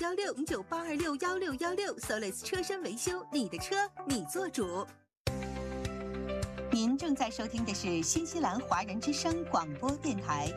1616-826-1616 Solis 车身维修，你的车你做主。您正在收听的是新西兰华人之声广播电台。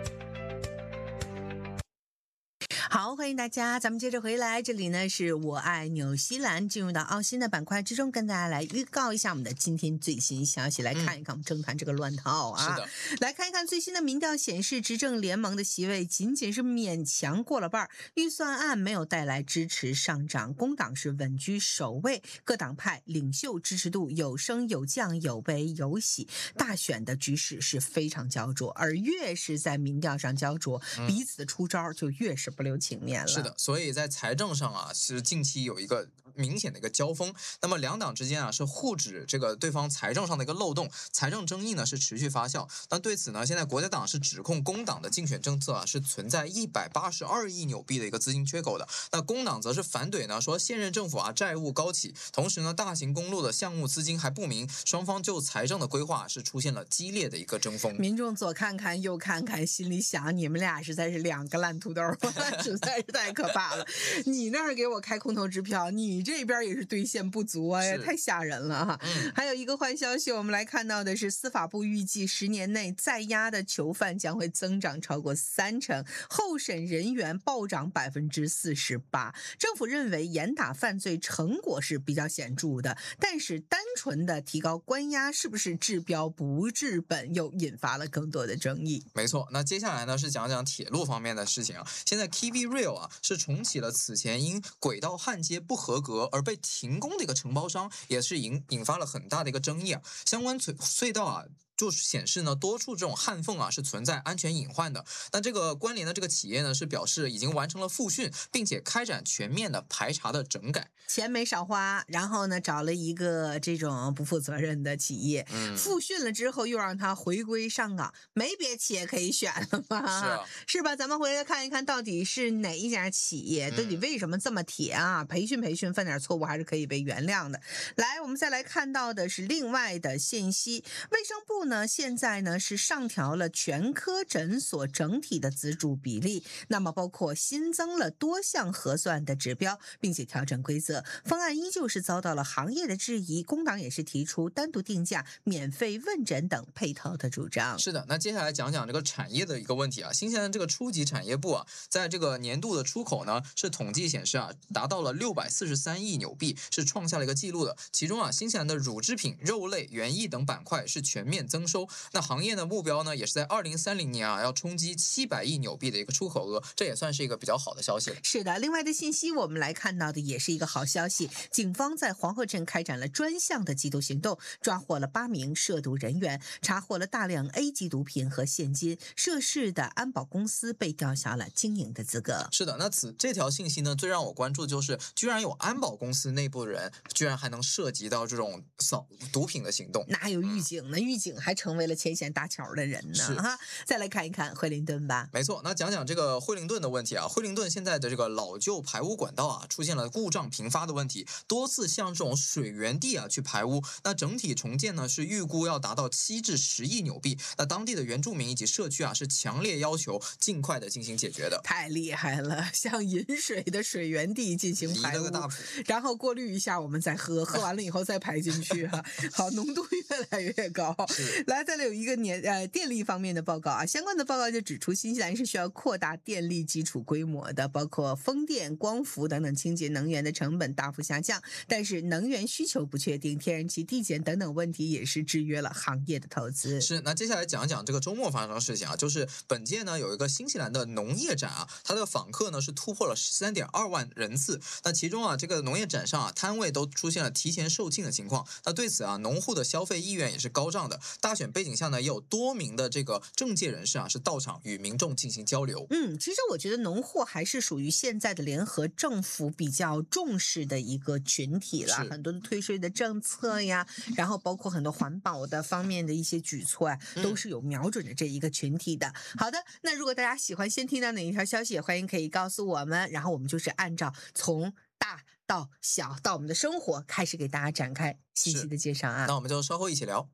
好，欢迎大家，咱们接着回来，这里呢是我爱纽西兰，进入到澳新的板块之中，跟大家来预告一下我们的今天最新消息，来看一看我们政坛这个乱套啊。 是的， 来看一看最新的民调显示，执政联盟的席位仅仅是勉强过了半，预算案没有带来支持上涨，工党是稳居首位，各党派领袖支持度有升有降，有悲有喜，大选的局势是非常焦灼，而越是在民调上焦灼，彼此出招就越是不留情面了。 是的，所以在财政上啊，是近期有一个明显的一个交锋。那么两党之间啊，是互指这个对方财政上的一个漏洞，财政争议呢是持续发酵。那对此呢，现在国家党是指控工党的竞选政策啊是存在182亿纽币的一个资金缺口的。那工党则是反怼呢，说现任政府啊债务高企，同时呢大型公路的项目资金还不明，双方就财政的规划是出现了激烈的一个争锋。 民众左看看右看看，心里想你们俩实在是两个烂土豆，实在是太可怕了。你那儿给我开空头支票，你这边也是兑现不足啊，太吓人了哈。还有一个坏消息，我们来看到的是司法部预计10年内在押的囚犯将会增长超过30%，候审人员暴涨48%。政府认为严打犯罪成果是比较显著的，但是单纯的提高关押是不是治标不治本，又引发了更多的争议。 没错，那接下来呢是讲讲铁路方面的事情啊。现在 Kiwi Rail 啊是重启了此前因轨道焊接不合格而被停工的一个承包商，也是引发了很大的一个争议啊。相关隧道啊就显示呢，多处这种焊缝啊是存在安全隐患的。那这个关联的这个企业呢是表示已经完成了复训，并且开展全面的排查的整改。 钱没少花，然后呢找了一个这种不负责任的企业，复训了之后又让他回归上岗，没别企业可以选了吗？是吧？咱们回来看一看到底是哪一家企业，到底为什么这么铁啊？培训犯点错误还是可以被原谅的。来，我们再来看到的是另外的信息，卫生部呢现在呢是上调了全科诊所整体的资助比例，那么包括新增了多项核算的指标，并且调整规则。方案依旧是遭到了行业的质疑，工党也是提出单独定价、免费问诊等配套的主张。 是的，那接下来讲讲这个产业的一个问题啊。新西兰这个初级产业部啊，在这个年度的出口呢，是统计显示啊，达到了643亿纽币，是创下了一个记录的。其中啊，新西兰的乳制品、肉类、园艺等板块是全面增收。那行业的目标呢，也是在2030年啊，要冲击700亿纽币的一个出口额，这也算是一个比较好的消息了。 是的，另外的信息我们来看到的也是一个好消息，警方在黄鹤镇开展了专项的缉毒行动，抓获了8名涉毒人员，查获了大量 A 级毒品和现金，涉事的安保公司被吊销了经营的资格。 是的，那这条信息呢，最让我关注的就是居然有安保公司内部的人居然还能涉及到这种扫毒品的行动。 哪有狱警呢？狱警还成为了牵线搭桥的人呢哈。再来看一看惠灵顿吧。 没错，那讲讲这个惠灵顿的问题啊。惠灵顿现在的这个老旧排污管道啊出现了故障频发的问题，多次向这种水源地啊去排污。那整体重建呢是预估要达到7至10亿纽币。那当地的原住民以及社区啊是强烈要求尽快的进行解决的。 太厉害了，向饮水的水源地进行排污，然后过滤一下我们再喝，喝完了以后再排进去哈。好，浓度越来越高。来，再来有一个电力方面的报告啊，相关的报告就指出，新西兰是需要扩大电力基础规模的，包括风电、光伏等等清洁能源的成本大幅下降，但是能源需求不确定、天然气递减等等问题也是制约了行业的投资。 是，那接下来讲一讲这个周末发生的事情啊，就是本届呢有一个新西兰的农业展啊，它的访客呢是突破了13.2万人次。那其中啊，这个农业展上啊，摊位都出现了提前售罄的情况。那对此啊，农户的消费意愿也是高涨的。大选背景下呢，也有多名的这个政界人士啊是到场与民众进行交流。 其实我觉得农户还是属于现在的联合政府比较重视的一个群体了，很多的退税的政策呀，然后包括很多环保的方面的一些举措啊，都是有瞄准的这一个群体的。好的，那如果大家喜欢先听到哪一条消息，也欢迎可以告诉我们，然后我们就是按照从大到小到我们的生活开始给大家展开信息的介绍啊。 那我们就稍后一起聊。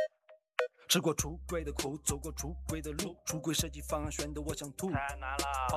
吃过出轨的苦，走过出轨的路，出轨设计方案选的我想吐。太难了。